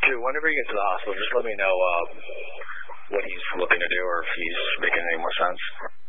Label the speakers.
Speaker 1: Drew, whenever you get to the hospital, just let me know what he's looking to do or if he's making any more sense.